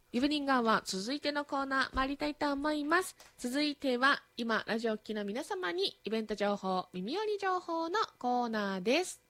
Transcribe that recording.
イブニングは続いてのコーナー参りたいと思います。続いては今ラジオを聴きの皆様にイベント情報、耳寄り情報のコーナーです。